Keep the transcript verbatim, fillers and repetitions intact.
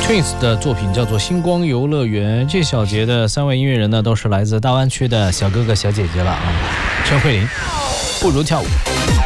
Twins 的作品叫做《星光游乐园》。这小节的三位音乐人呢，都是来自大湾区的小哥哥小姐姐了啊。陈慧琳，不如跳舞。